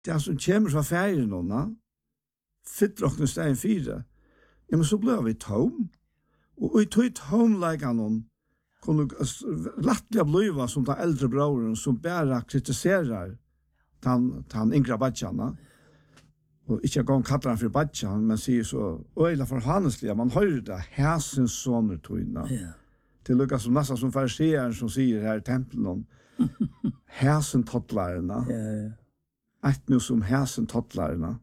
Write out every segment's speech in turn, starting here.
det som kommer fra ferien nå, fyllrockene stegen 4, ja, men så ble vi tom, og i tog tomleika noen, kunne lattelig bliva som den eldre broren som bare kritiserer den yngre badjana, og ikke gang kallar han for badjan, men sier så øyla forhandelslige, man hører det, hæsens soner togna. Det lukkar som nesten som fariseeren som sier her i tempelen, hæsen tottlarna. Eit nu som hæsen tottlarna.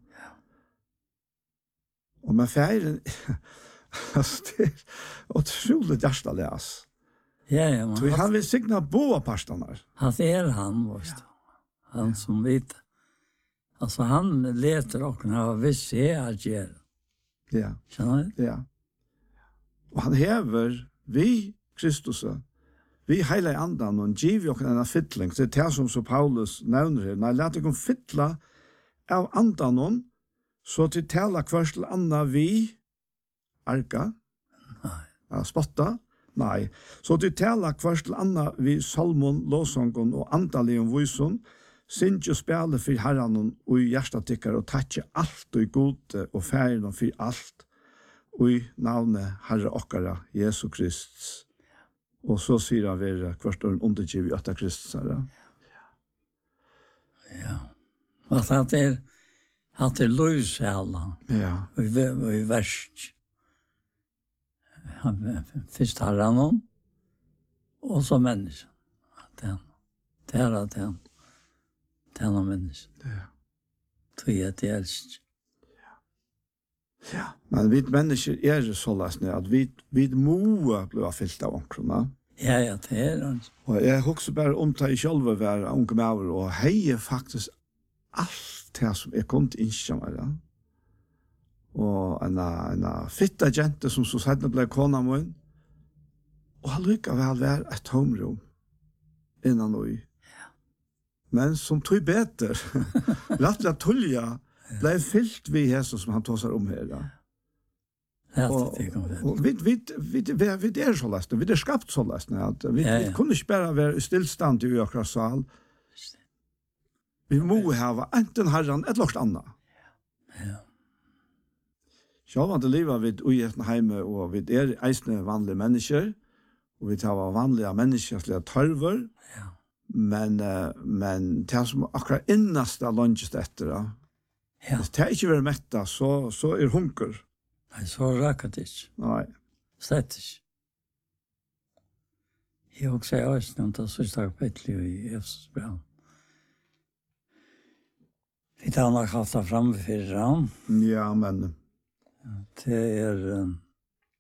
Og med feiren, det er utrolig hjertelig, ass. Ja, men han vil signa boaparstanar. Han, han som vet. Alltså han leter och har viss att Ja. Känner du? Ja. Och han häver vi Kristus, vi hela andan och giv ju en fittling. Det är som så Paulus nämner här. När låter dem fittla av andan så till tala kvarsel anna vi arka. Nej. Ja, spotta. Nej. Så till tala kvarsel anna vi salmon, lovsången och andaligen voison. Sint og spille for herren og i hjertetikker og takke alt og i gode og ferien og for alt og i navnet Herre okkara Jesu Krist. Og så sier han ved hvert år undergiv i åtta Kristus herre. Ja. Og at det løs alle. Ja. Og i verst. Først herren og så mennesken. Det er den. Denna människa. Ja. Tror jag det elst. Ja. Men vi människor är det så läsna att vi må bli fyllt av omkrona. Ja, det är det. Och jag husker bara om ta i själva vara unga människor och heje faktiskt allt det som är kunnat inskjama det. Och en fitta gente som så sedan blev kona mun. Och han lyckas väl vara ett tomrum innan och men som tog bättre. Rattla tulja blev fyllt vi Jesus som han tåsar om här. Och vi är så läst, vi är skapt så läst att vi kunde inte bara vara i stillstand i ökra sal. Vi må ha enten herran ett lost anna. Ja. Själva det livet vid ujeten hemme och vid eisne vanliga människor och vi tar vanliga människor tarver. Ja. Men det som akkurat innaste lunches etter da. Ja. Hvis det ikke vil metta, så hunker. Nei, så raker det ikke. Nei. Slett ikke. Jeg også er også noen til siste kapittel i Efesos brev. Vi tar nok hatt det fremme for han. Ja, men det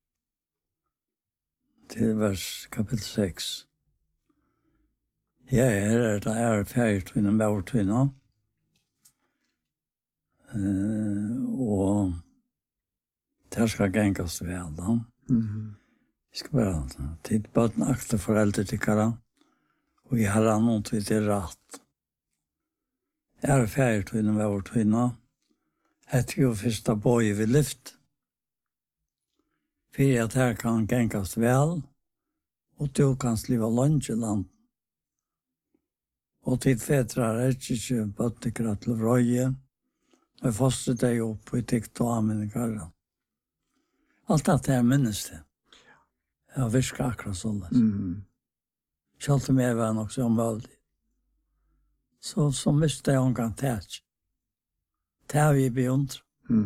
er vers kapittel 6. Ja, det er ferdigtvinnet med overtvinnet. Og det skal gengast vel da. Vi skal bare tid på den akte foreldre til kara. Og jeg har noen til det rett. Jeg er ferdigtvinnet med overtvinnet. Etter jo første bøye vi lyft. For at her kan gengast vel. Og du kan sliva lunch i land. Og tid fetrar er ikke bøttikere til røye, og foster deg opp og tikt og amen i karren. Alt dette er minnes det. Jeg har visket akkurat sånn. Kjølte meg var nok så omvøldig. Så miste jeg omgang tæt. Det har vi beundret.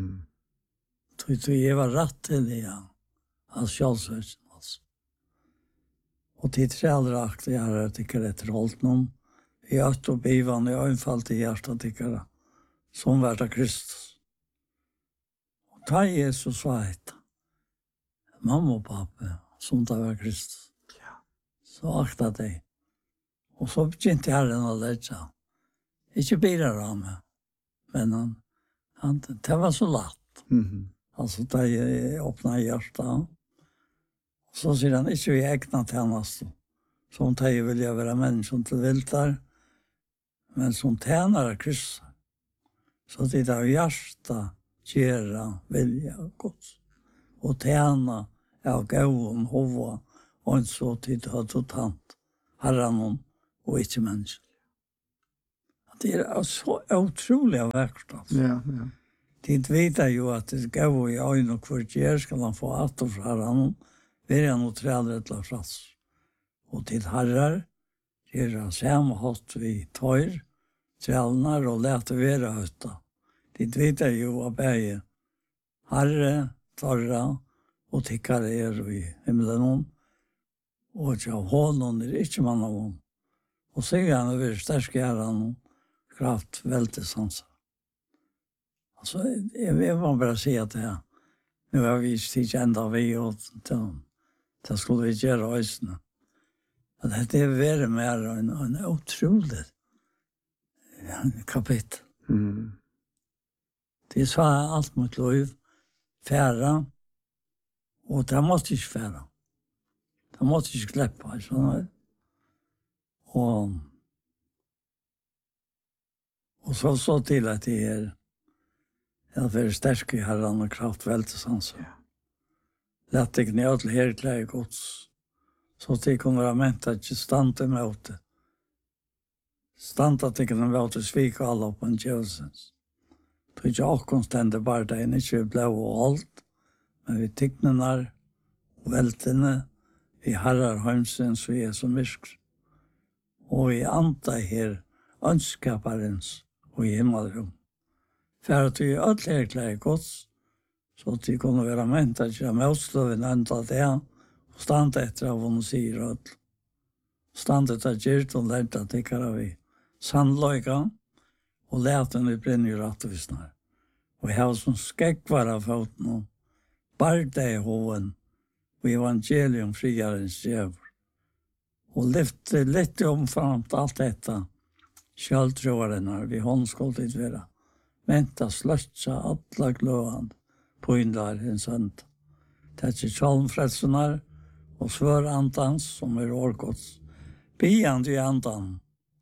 Jeg var rett til det, ja. Als kjølsøkjen, altså. Og tid treldre akte jeg har tikkert etter holdt noen. I alt og bivan, i øynfalt i hjertet tikkere, som var det Kristus. Og ta Jesus var et, mamma og pappa, som det var Kristus. Så akta deg. Og så begynte Herren å lette. Ikke biler av meg, men det var så latt. Altså, da jeg åpnet hjertet. Så sier han, ikke vi egnet tjeneste. Som de vil jeg være mennesken til viltar, men som tjener av Kristus. Så det er hjertet, kjære, vilja og gods. Og tjener av gavn, hova, og en så tid har totalt herren og ikke mennesken. Det är så otroligt vackert. Alltså. Ja. Det vet ju att det går i ögon och kvarter ska man få att och från honom. Vi är nog trädare till plats. Och till herrar, det är samma hatt vi tar, trädnar och lät vara hötta. Det vet ju att bäge herre, torra och tickare är i himlen. Och jag honom är inte man av honom. Och säger han över stärska herran kraft vältesansa. Alltså, jag vill bara säga att det nu har vi stick ända vi och det skulle vi göra ösna. Att det är väldigt mer en otroligt kapitel. Mm. Det är så allt mot lov, färra, och det måste inte färra. Det måste inte släppa. Och så till att det är att det är stärk i herran och kraftvältesans. Ja. Lätt dig ner till herkläge gods. Så att det kommer vara ment att inte stanta emot det. Stanta att det kan vara att svika alla på en tjövsens. Det är inte avkonstände bara det är inte blå och allt. Men vi ticknar och vältene. Vi herrar hömsens och är som mysk. Och vi anta her önskaparens och i himmelrum. För att vi är ödlägläge gods. Så att vi kunde vara ment att jag motslöven ända det. Och standa efter av hon säger ödl. Standa efter gyrt och lärta att det kan vi sannlöjka. Och läten vi brinner rättvisnar. Och jag har som skäggvar av foten och barda i hoven. Och evangelium friarens djävur. Och lyfte lite omframt allt detta. Kjöldråarna vi håndskoltigt vara. Vänta slötsa alla glöand på inlar en sönd. Det är kjolmfrätsenar och svör antans som är årgods. Biande i andan.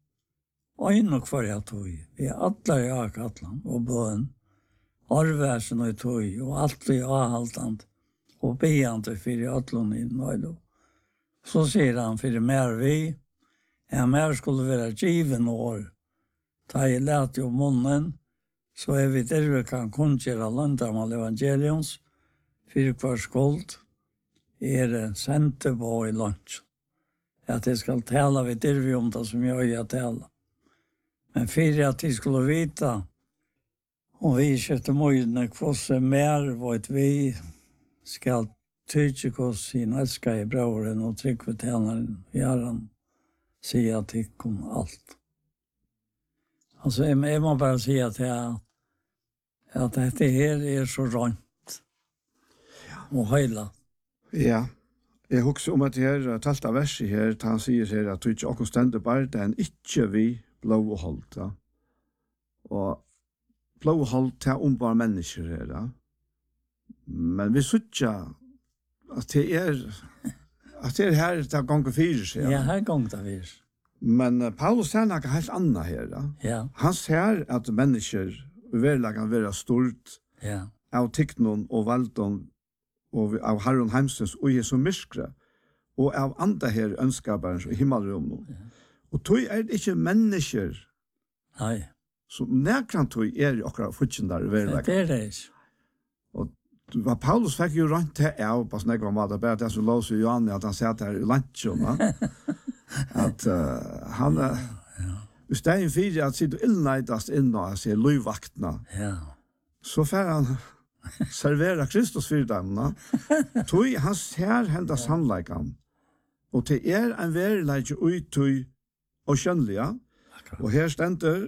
Öjn och kvarja tog. Vi är alla i akatlan och bön. Arvärsen och tog och allt i avhaltand. Och biande för i ödlon i nöjdo. Så säger han för mer vi. Ja, mer skulle vara given år. Ta i lät ju munnen. Så är vi där vi kan kunna landamal evangeliums. För kvar skuld. Det sänte på i lunch. Att det ska tala vid där vi om det som jag gör tala. Men för att vi skulle veta. Och vi köpte möjligheterna kvar mer vad vi ska tycka oss sin älska i brauren och tryck för tjänaren i herran. Säga att det kom allt. Alltså jag må bara säga att det här är så rönt. Och höjla. Ja. Jeg husker om at det her talta verset her, han sier her at du ikke akkur stender bare den ikke vi blå og holdt. Ja. Og blå og holdt til ombar mennesker her. Ja. Men vi sier at det er her det ganger fyrer seg. Ja, her ganger det fyrer. Men Paulus sier noe helt annet her. Ja. Han sier at mennesker vil kan være stort av tikkenen og valgten og av Herren Heimsens og Jesu myskre, og av andre her ønskaperens og himmelrommen. Og tog det ikke mennesker som nærkant tog i akkurat futsen der i verden. Det det ikke. Og Paulus fikk jo rønt til av på snakket om at det bare det som låser i Johanne, at han sier her i lunsjen, at han i stedet for at sier du illneidast inn og sier løyvaktene, så får han servera Kristus för dem. Tui han ser hända sannleikan. Och det är en verklighet ut tui och skönliga. Och här ständer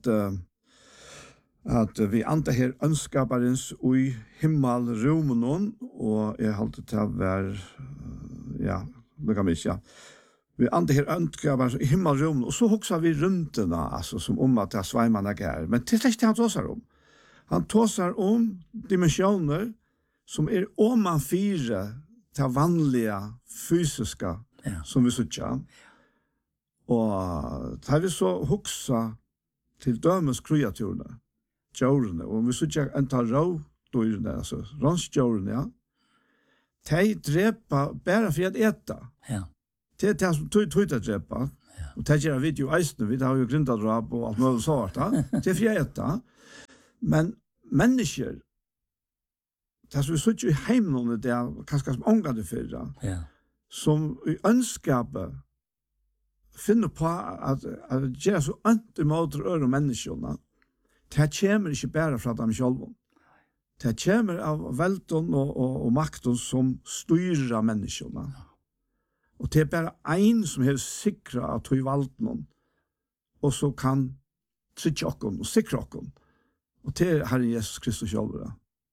att vi anta här önskaparens i himmelrummen och jag håller till att vara det kan vi säga. Vi anta här önskaparens i himmelrummen och så huxar vi runtorna alltså som om att det svajmarna är. Men det är inte han så om. Han tåsar om dimensioner som oman fyra till vanliga fysiska som vi söker. Och tar vi så huxa till dömens kreaturerna, djurarna, och vi söker en tar rådjurarna, alltså ronsdjurarna, de drepa bara för att äta. Det är det som tog att drepa. Och det gör vi ju eisen, vi har ju gründadrap och allt möjligt sånt. Det är fjärta. Men människor, det som vi såg ju i hemmen, det är kanske som ångade för Ja. som i önskapet finner på att göra så inte mot öra människorna. Det kommer inte bara från dem själva. Det kommer av välton och makten som styrer människorna. Och det är bara en som har sikra att ta i valten och så kan trycka oss och sikra oss. Och det är Herren Jesus Kristus själv.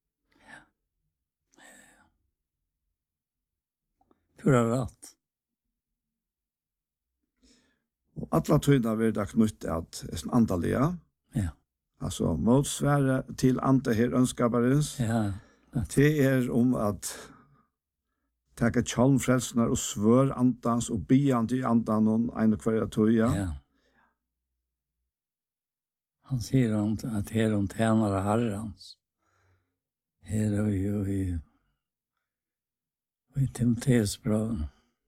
Du har rätt. Och alla tydliga vill det knytt att är andaliga. Ja. Alltså motsvara till ante här önskabarens. Ja. Det är om att taka kjolmfrelsnar og svør andans og biant i andan og en og hver tøya. Ja. Han sier at her om tjenere herrens. Her er jo i Timoteusbraven.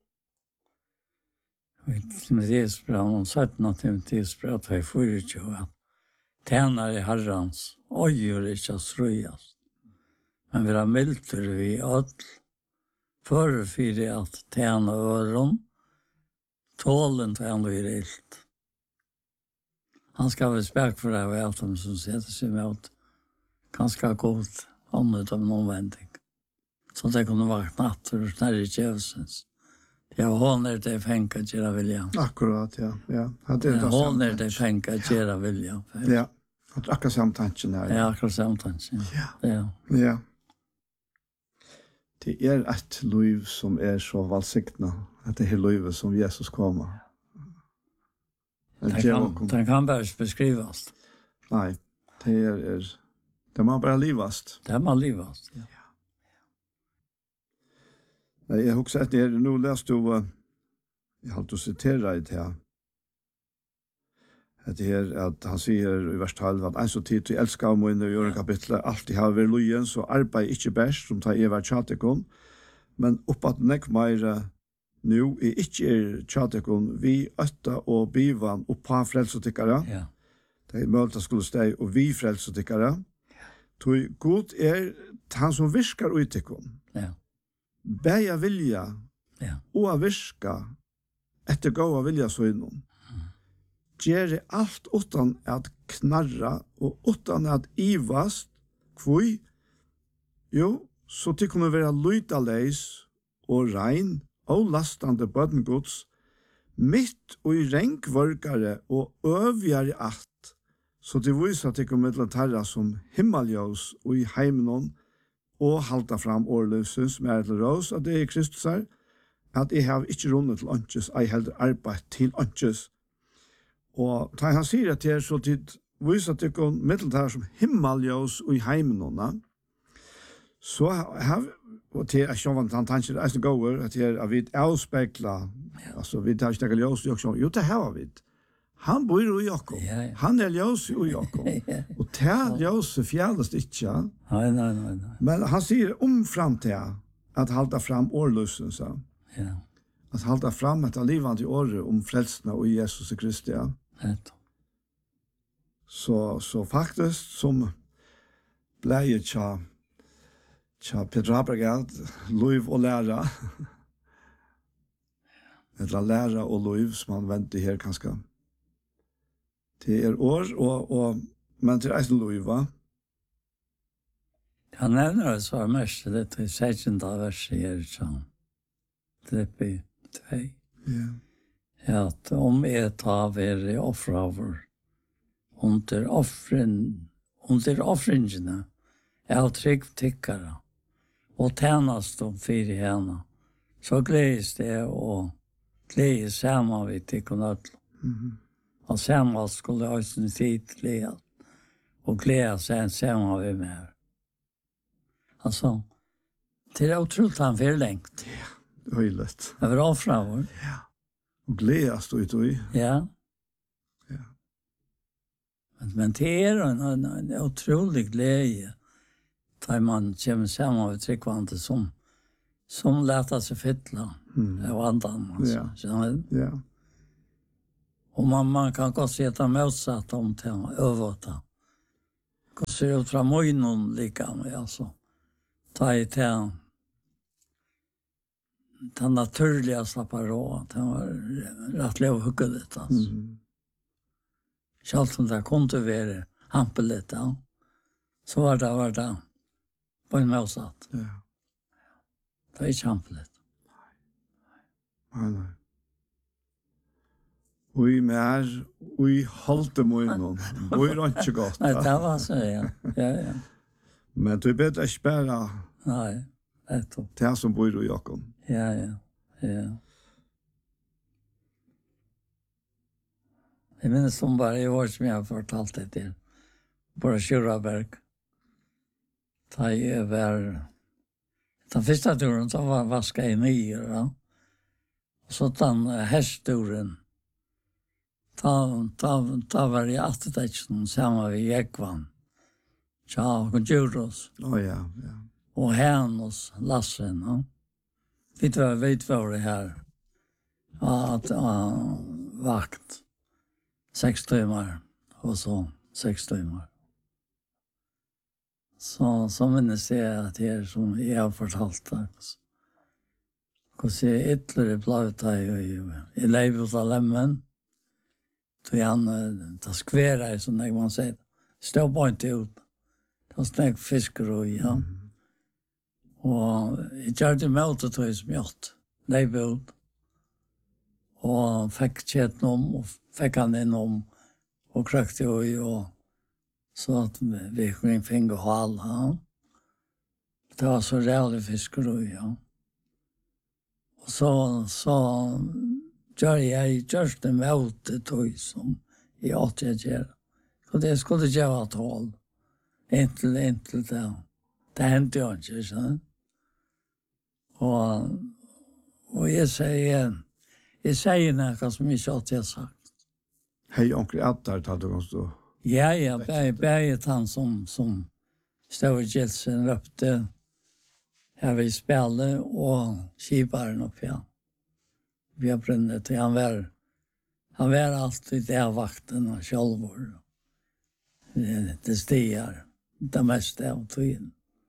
I Timoteusbraven, 17 Timoteusbraven, 24, at tjenere herrens, øyer ikke strøyast. Men vi har milter vi alt, för att tjäna öron, tålen tjäna i rilt. Han ska ha respekt för det och allt som sätter sig mot ganska gott annat av någon vändning. Så det kunde vara natter när det tjövsens. Jag håller det fänka att göra vilja. Akkurat, ja. Ja. Jag håller det fänka att göra vilja. Ja. Att akkurat samtanken här. Ja, akkurat samtanken. Ja. Ja. Det är ett liv som är så valsikna. Att det är livet som Jesus kommer. Det kan bara beskrivas. Nej, det man bara livast. Det man livast, ja. Nej, jag också att det nu läste du jag har att citera det här. Det är att han säger i vers 12 att en så tid till älskar om in i Jörgen kapitlet alltid har varit lojen så arbeid inte bäst som tar Eva Chatekon men uppåt nek mer nu är inte Chatekon vi ötta och bivan och på frälsotyckare. Ja. Det är möjligt att skulle steg och vi frälsotyckare. Tog god han som viskar utikon. Ja. Bäja vilja. Ja. Och viska efter gåa vilja så innom. Gjør alt utan at knarra og utan at ivast, kvui? Jo, så til kunne være lydaleis og rein og lastande bødengods, mitt og i renkvorkare og øvjare at, så til viser til kunne medletarra som himmeljøs og i heimenon og halta fram årløsens med til rås, at det er Kristus her, at jeg har ikke rundet til ønskes, jeg helder arbeid til ønskes. Og da han sier at det er så tid viser at det går middeltar som himmeljøs og i heimenånda, så har og til jeg sjåvant han tanker eisen gåer at det er vi avspekla, altså vi tar ikke ljøs i okkur, jo det har vi. Han bor i okkur, han er ljøs i okkur, og det ljøs fjellest ikke. Nei. Men han sier fram til at halda fram årløsen, så. Ja. Att halda fram ett livande i året om frälsna och Jesus Kristus. Ja. Så faktiskt som blev tja Petra Abragad, liv och lära. Eller lära och liv som han väntar här ganska. Det är år och men till eisen liv, va? Han nämner det så mest det är 16 verser här så. Det 2. Ja. Att om tar er offraver under offringarna är trygg tickare och tjänast om fyra henne så gläds det och gläds samma vid tickernat. Och samma skulle ha sin tid gläds och gläds sen samma vid mer. Alltså det är otroligt han förlängt. Ja. Höjlet. Det var offraver. Ja. Och glädjas då i. Ja. Ja. Men det är en otrolig glädje där man kommer samman med tryggvante som lätar sig fylla av andan. Ja. Ja. Och man kan gå sätta motsatt om till överta. Gå se ut från möjnon lika med alltså. Ta i till den naturliga slappar det var rätt lov hugget alltså. Självt det kunde vara hampeligt ja. Så var det på en motsatt. Ja. Det är inte hampeligt. Nej. Vi mer, vi halte munnen. Vi er ikke godt. Nej, det var så, ja. Ja. Men du er bedre ikke bare Nej, det som bor i Jakob. Ja. Jeg minnes som bare i år som jeg har fortalt det til. På Sjuraberg. Da jeg var... Den første turen så var vasket i nye, ja. Så den hestturen, da var jeg atteteksten sammen med Jekvann. Ja, og Djuros. Ja. Og hen hos Lassen, ja. Vi var det her. At vakt. 6 timmar. Og så 6 timmar. Så minnes jeg at det som jeg har fortalt det. Hvordan jeg ytterligere blavet i leivet av lemmen. Så han tar skværa i sånn, jeg må si. Stå på ikke ut. Det var snakk fisker og ja. Og jeg gjør det med å ta i smjøtt. Leivet ut. Og fikk kjeten om, og fikk han innom, og krøkte og så at vi kunne finne hal. Ja. Det var så rævlig fisker og ja. Og så gjør jeg gjørst det med det tog som jeg alltid gjør. Og det skulle gjøre et hål. Inntil det. Det hendte jo ikke, sånn. Og jeg sier noe som jeg ikke alltid har sagt. Hei, onkel Addar, tar du ganske stå? Ja, bæget han som stod i Gjelsen røpte her vi spiller og kibaren opp igjen. Vi har brunnet, han var alltid der vakten og kjolvor. Det stiger, det meste av tiden.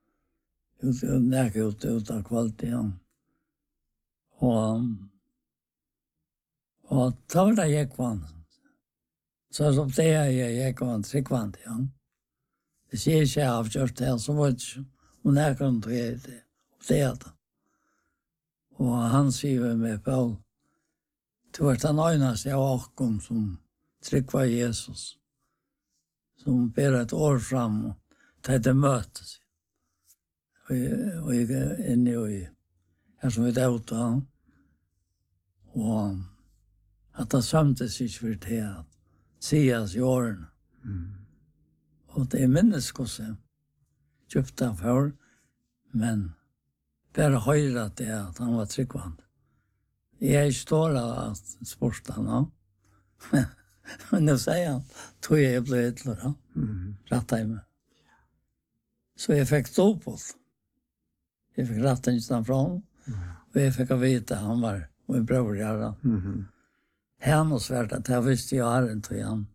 Nække ut av kvaliteten. Og da var det Jekvann. Så som det jeg Jekvann tryggvann, ja. Det sier ikke jeg avgjort det, så var det ikke. Og nække hun tog jeg det. Det er det. Og han sier med Paul, det var den øyneste av åkken som tryggva Jesus, som ber et år fram og tar det møtes. Og jeg er inne i her som vi døde han. Og at det sømtes ikke for det at sies i årene. Og det er menneskose kjøpte han for, men bare høyre det at han var tryggvand. Jeg står av sportene, men nå sier han, tog jeg ble ytler, rett hjemme. Så jeg fikk dobbelt. Jeg fikk rett hjemme fra ham, og jeg fikk vite han var min bror gjøre. Han og svært at jeg visste jeg har en tog han.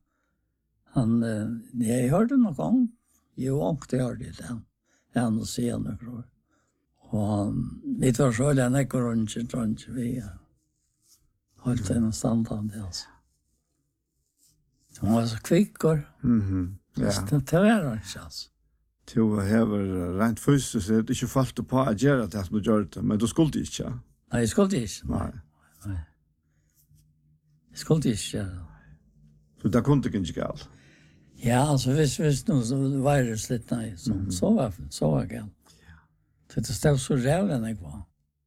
Jeg hørte noen gang, jo, det hørte jeg det. Han og sier noe gror. Og vi tar så veldig en ekkur rundt vi holdt en standard, altså. Hun var så kvikker. Ja. Det var det ikke, altså. Du har rent fysisk sett ikke falt på å gjøre det som du gjør det, men du skulle ikke. Nei, jeg skulle ikke. Nei. Jeg skulle ikke gjøre det. Så det kunne ikke galt. Ja, altså hvis noe så var det slitt, nei, så var det galt. Så det stod så rævlig enn jeg var.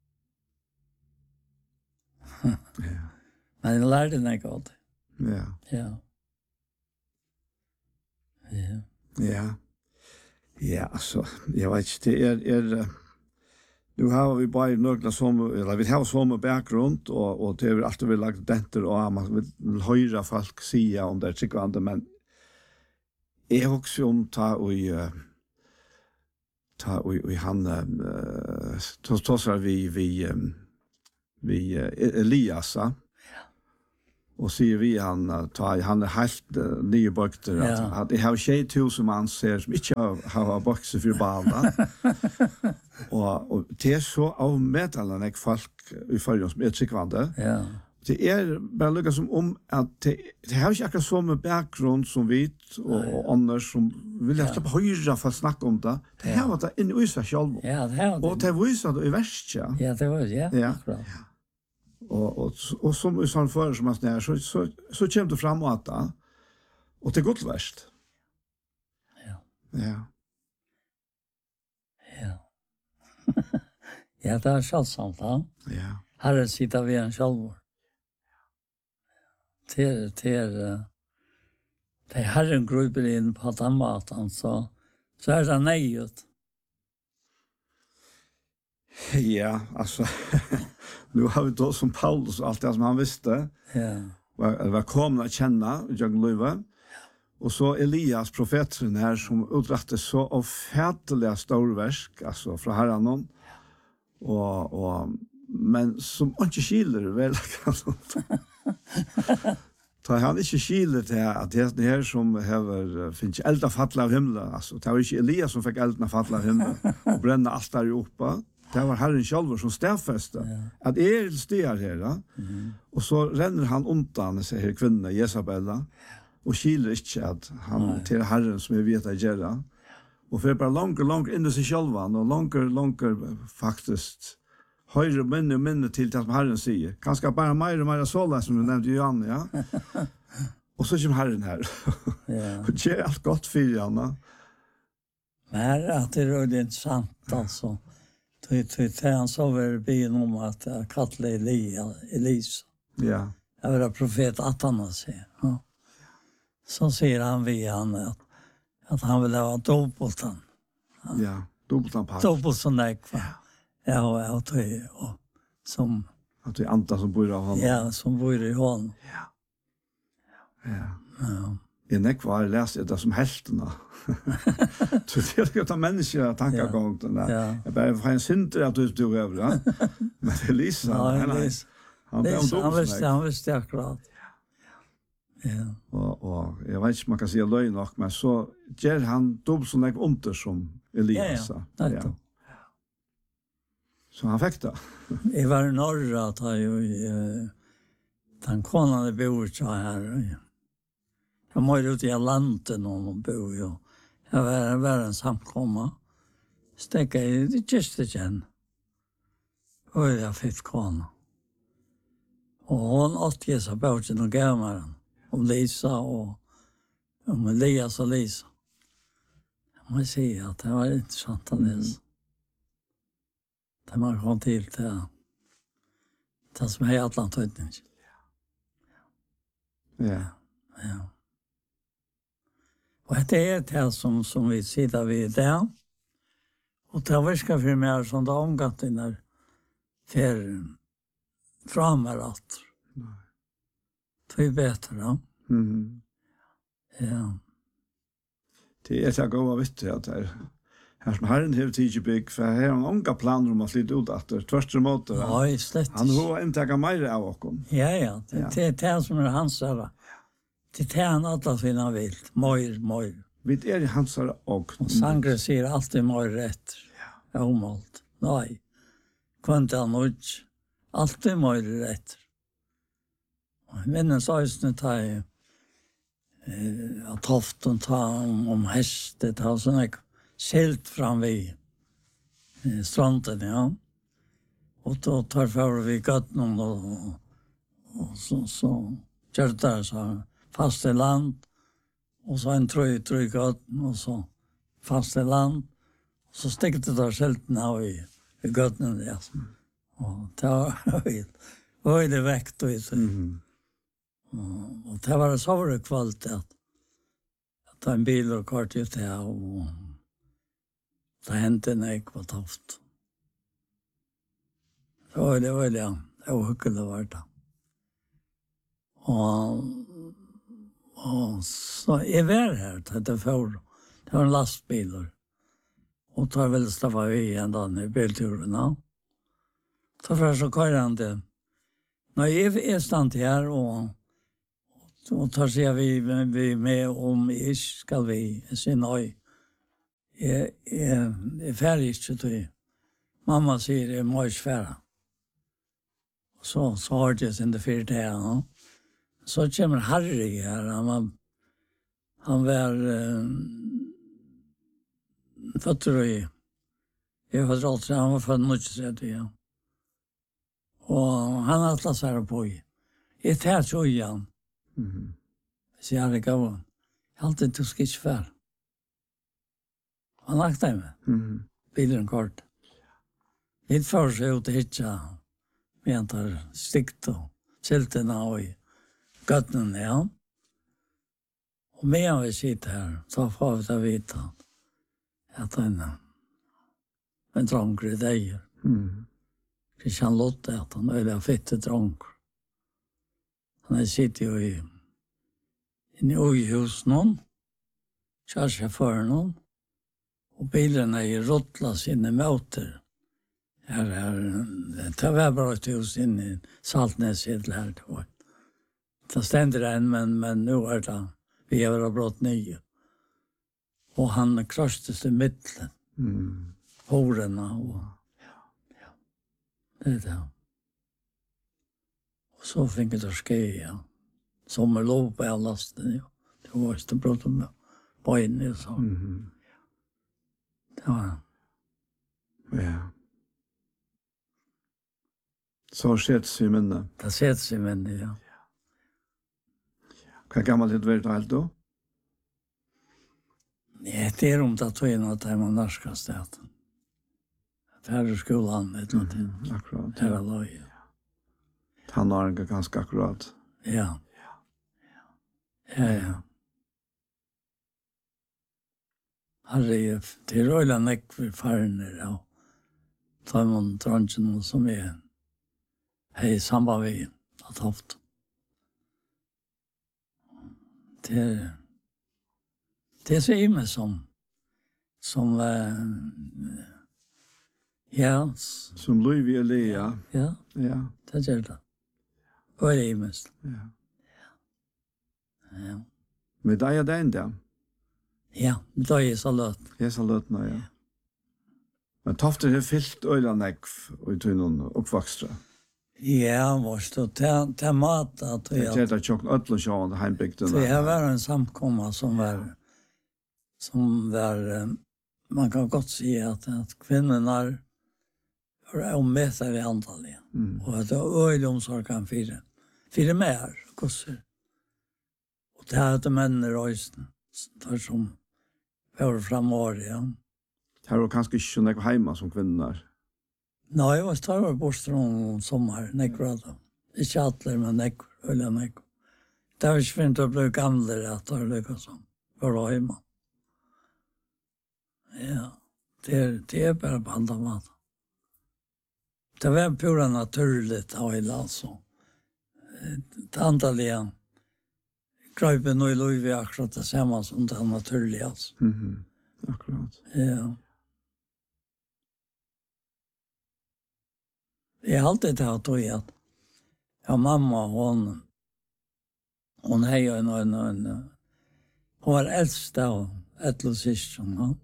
Men jeg lærte enn jeg godt. Ja, altså, jeg vet ikke, det nu har vi bare nøkla vi har samme bakgrunn, og det er alltid vi lagt denter, og man vil høyre folk sige om det tryggvande, men jeg har også om ta og han tåsar vi Elias, och säger vi han han är helt nya bakter att det har skett till som man ser som inte har boxer för balla. och det är så av metallen folk i förrjus som är tryckvande. Ja. Det är bara lukka som att det har inte akkurat så med bakgrund som vi och annars som vill jag släppa höra för att snacka om det. Det här var det in i sig själv. Ja, det har det. Och det var ju i värst, ja. Ja, det var ja. Och som vi sa förr som att så kommer det fram att det. Och det är gott värst. Ja. Ja. Ja. Ja, det är självsamt, ja. Ja. Herren sitter vid en självvård. Det Herren gruper in på den maten, så är det nejut. Ja, alltså nu har vi då som Paulus allt det som han visste. Ja. Var kommer att känna jag löva. Och så Elias profeten här som uträttade så ofärtliga storverk alltså från Herren och men som inte skiljer väl alltså. Ta han inte skiljer till att det här som har finns elda falla av himlen alltså det var inte Elias som fick eldarna falla av himlen och bränna allt där uppe. Det var Herren själv som stäffeste att stiger här ja. Och så ränner han undan sig här kvinnan Jezabella och skiljer inte att han till Herren som är vet att göra. Och för bara långt in i sig själva och långt faktiskt höjre minne till det som Herren säger. Kanske bara mer och mer såla som du nämnde Johan, ja. Och så kommer Herren här. Ja. Och det är allt gott för Johanna. Men att det är intressant alltså. Det han så var byn om att kalla Elisa. Ja. Jag var profet Atanas. Ja. Så säger han vid han att han vill ha dubbeltan. Ja, dubbeltan pass. Dubbeltan ekva. Ja, och som att det är Anta som bor av honom. Ja, som bor i honom. Ja. I nekva har läst det som helterna. Så det är att människor tankar gång den där. Jag bara får en synd att du över ja. Men det är Lisa. Han visste akkurat. Ja. Och jag vet inte man kan säga lögn nog men så ger han dubbelt så mycket under som Elias. Ja. Så han fick det. I var norra att ha ju den konade bor så här. Jag var ute i landet någon bor ju. Jag var en samkomma. Stäcka i det just igen. Och jag fick kona. Och hon åt sig båten och gav mig den. Om Lisa och om Elias och Lisa. Jag måste säga att det var intressant att läsa. Det man kom till det som är Atlantöjtning. Ja. Och det är det som vi sitter vid där. Och det var ska för mig som det omgått när för framarat. Det är bättre då. Ja. Det är så goda vitt att det här som Herren har tidsbygg för här har många planer om att flytta ut att tvärtom mot det. Ja, slett. Han har inte tagit mer av oss. Ja. Det är det som är hans ära. Det är han alla sina vill. Moj. Vi är i hans ära och Sangre säger alltid moj rätt. Ja. Omalt. Nej. Kvanta nudge. Alltid moj rätt. Och minns ösnen tar att toften tar om hästet har såna skilt fram vid stranden, ja. Och då tar för vi gott någon och så gör så fast i land och så en tröj gott och så fast i land och så sticker det där skilten av i gottnen där. Och då är det väckt och och det var så var det kvalitet att ta en bil och kort ut här och det hände när jag var toft. Det var det. Det var hyggligt att vara det. Och så är vi här till det för. Det var en lastbil. Och tar väl staffa vi ända i bilturerna. Så för så kör han det. När jag är stand här och Så tar sig vi med om ish skal vi se nøy. Jeg færdig ikke til. Mamma sier jeg må ikke færre. Så har jeg sin det fyrt her. Så kommer Harry her. Han var fötter i. Jag var alltid han var för mycket ja. Och han atlas här på i. Ett här så igen. Så jag gick av. Alltid till skitsfär. Han lagde mig. Bilen kort. Inte för sig ut att hitta. Vi antar stikt och silterna och i göttnen, ja. Och medan vi sitter här så får vi ta vita att en dronker i dig. Christian Lotte att han är fettet dronker. Han sitter ju i ojhus någon. Kör för någon. Och bilen är i rottlas in i motor. Det var bara ett hus in i Saltnäs här. Det ständer en, men nu är det vi har blott nio. Och han krossades i mitten. Hororna och ja. Det är det. Och så fick det ske, ja. Sommarlov på alla lasten, ja. Det var just det brott med böjning och så. Det var ja. Så sätts i minne. Det sätts i minne, ja. Hva gammalt det vært alt då? Ja, det er om det tog inn at jeg må norska sted. Færre skolan, et eller annet. Akkurat. Her er løy. Han har en ganske akkurat. Ja. Herre, det er røyla nekk farner, ja. Ta man dronjen som er hei samband vi har haft. Det så imme som ja. Som Louis Elia. Ja. Ja. Det gjør det. Og det imme. Ja. Ja. Men det er den der. Ja, det er så løt. Jeg er så løt nå, ja. Men Tofte har fyllt øylandekv og i noen oppvakstre. Ja, varst og til mat at det er det tjokken ødel og sjående heimbygden. Det var en samkomma som var man kan godt si at kvinnorna var ommättade i antallet. Och att det var öjlig omsorgan fyra mer kosser. Och det hade män i röjsten där som var framvar, ja. Det var kanske inte några hemma som kvinnorna. Nej, jag var bortstrån sommar, nekvar. Inte alla, men nekvar, öjliga nekvar. Det var inte fint att bli gamla att det lyckas som var hemma. Ja, det är bara på andra mat. Det var pura naturligt av hela alltså. Det andra igen. Gröpen och Louis är akkurat det samma som det naturliga alltså. Akkurat. Ja. Jag har alltid tagit tog att ja, mamma hon är ju en hon var äldsta och ett och syskon, ja.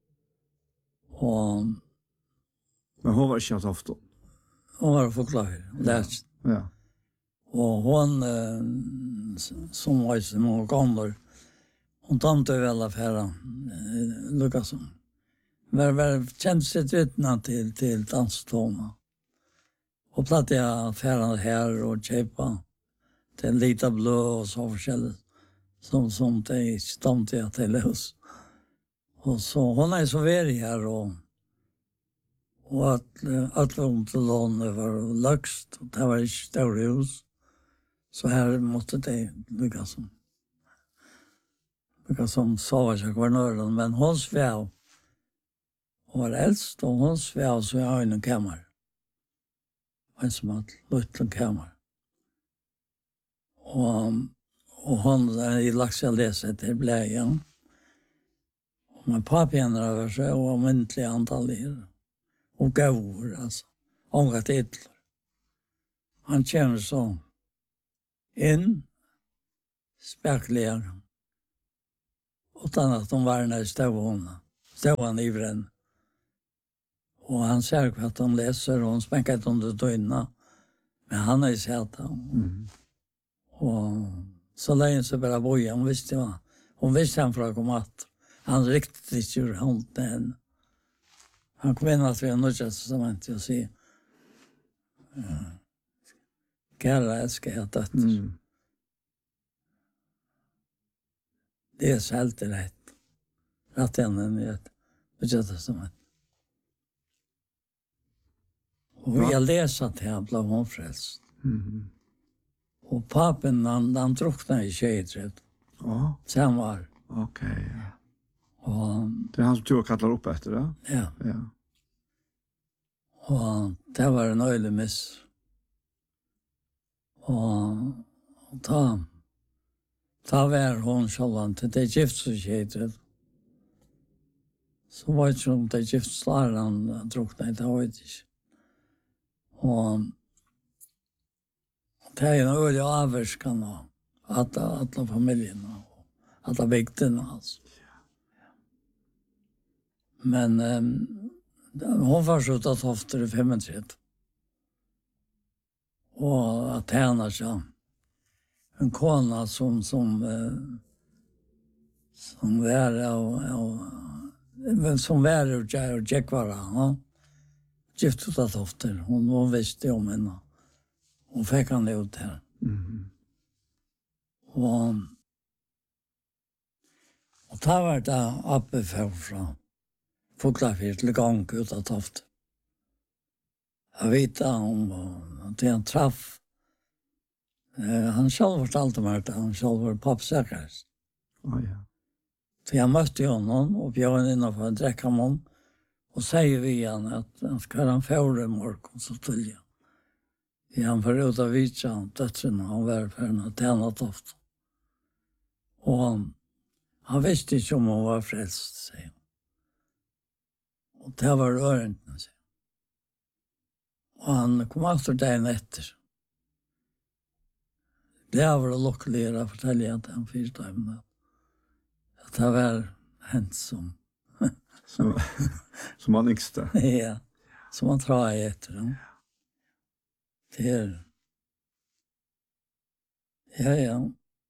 Och men hon var inte ofta. Hon var förklar. Ja. Och hon som var så många gånger hon tante väl affären Lukasson. Var känt sitt vittna till danståna. Och platt jag affären här och köpa den lite blå och så förskället som det stamte jag till hus. Och så hon är så värig här och att hon till lån var lögst och det var inte större hus. Så här måste det lyckas som sa att jag var nörden, men hon sväv. Hon var äldst och hon sväv så jag har en kammare. En som har ett liten kammare. Och hon i Laxia läset det blev igen. Men pappianerna var så oavmyntliga antal er. Och gåvor, alltså. Ånga titlar. Han känner så in, spekliga. Utan att de var när stod i vren. Och han ser att de läser och hon spänkar under dögna. Men han är sett. Och så länge så bara boja. Hon visste han för att komma att han riktigt inte gjorde hånd med henne. Han kom in att vi har nödjat som man inte säger. Kära älskar jag dött. Det är så alltid rätt. Rätt änden i ett budgettestament. Och jag läste att jag blev hon frälst. Och papen, han drunknade i tjejträd. Ja. Sen var. Okej, ja. Och Det är han som tror att kallar upp efter det. ja. Ja. Och det var en öjlig miss. Och ta var hon självan till det giftskedet. Så var det som det giftslaren drunknade, det var inte. Och det är en öjlig avvärskan av alla familjerna och alla bygderna alltså. Men hon var så att efter i 35. Och att henne så en kona som var och Jack var han. Giftet att efter. Hon visste om henne. Hon fick han ut här. Och ta var det uppe från Foklafyr till gång ut av Toft. Jag vet om att han träff. Han själv fortalte mig att han själv var pappsäkare. Ja. Så jag mötte honom och bjöd honom innanför en dräckamon. Och säger vi han att han ska ha en fjärde morgon så tillja. Han får ut av vitsa dötsen han var för en att tjäna Toft. Och han visste inte om hon var frälst, säger han. Och det var örentna, säger han. Och han kom efter dagen efter. Det var det lockligare att fortälja att han fyrsta ämnet. Att det var hänt som han yngste. Ja, som han tror jag efter. Det är... Ja.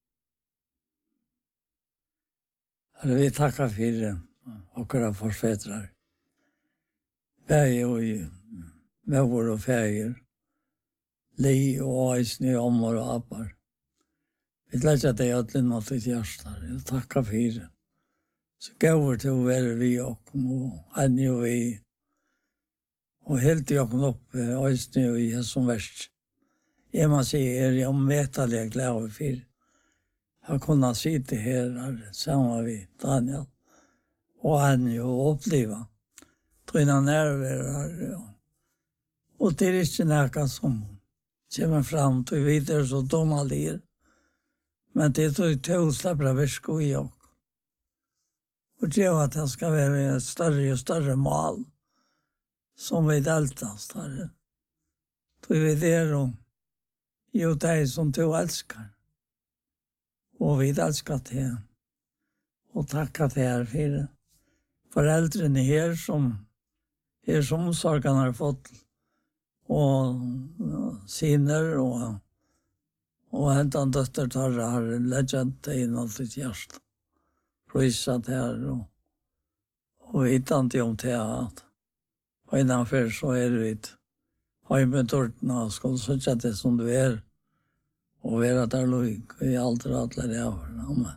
Vi tackar för det. Och våra förfädrar. Berg och mövor och färger. Li och Eisny, Ommar och Appar. Vi lägger det att lämna till hjärsta. Jag tackar för det. Så går till att vara vi och Annie och vi. Och helt jag kom upp Eisny och i som värst. Jag måste säga jag omvetaliga glada för. Jag kunde sitta här samman med Daniel och Annie och uppleva. Tröna nerver och det är inte något som kommer fram till vidare så dumma lir. Men det är till att släppa väska i och det är att det ska vara ett större och större mål som vi deltas där. Då är vi där och gör det som du älskar. Och vi älskar det. Och tackar det här för det. Föräldrarna här som sorgarna har fått och syner och hentan dötter har läggat in allt sitt hjärta. Pröjsat här och hittat om det att och innanför så är det har med tortna och ska sätta det som du är och vara där i allt och alla det av. Amen.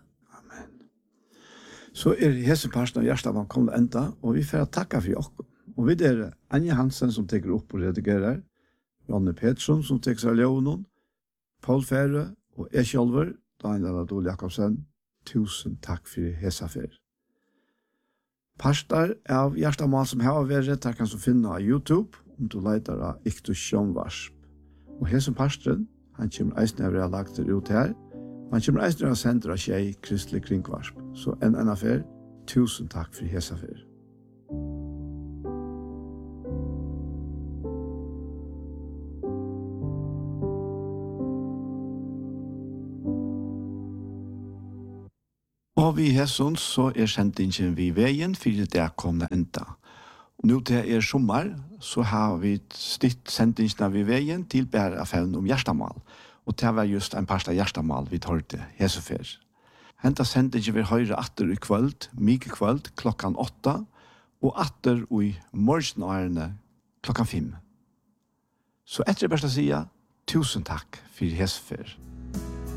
Så hese parten av Gjerstavann kom det enda, og vi får takka for dere. Og vi er Anja Hansen som teker opp og redigerer, Ronny Pettersson som teker seg av Leonon, Paul Fære og jeg selv, Daniel Adol Jakobsen. Tusen takk for hese affær. Parter av Gjerstavann som har vært, der kan du finne av YouTube, om du leiter av Iktus Sjønvarsp. Og hese parten, han kommer eisen av å lagt det ut her, man kommer eisen av sender av Kjei Kristelig Kringvarsp. Så en affær, tusen takk for hese affær. vi hesson så sendingen vi veien for det kommende enda. Og nå til sommer så har vi stitt sendingen vi veien til bare affæren om hjertemål. Og det var just en parst av hjertemål vi tar til hesefer. Henta sendingen vi høyre atter i kvöld, mye kvöld, 8, og atter i morgenårene 5. Så etter det beste å si, tusen takk for hesefer.